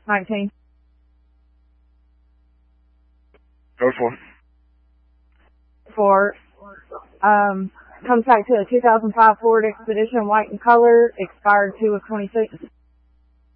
19. Go for it. Comes back to a 2005 Ford Expedition, white in color, expired 2 of 26.